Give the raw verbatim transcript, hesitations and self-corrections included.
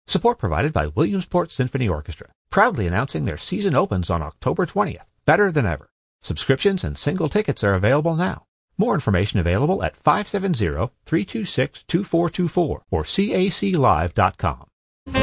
Support provided by Williamsport Symphony Orchestra, proudly announcing their season opens on October twentieth, better than ever. Subscriptions and single tickets are available now. More information available at five seven zero, three two six, two four two four or C A C live dot com.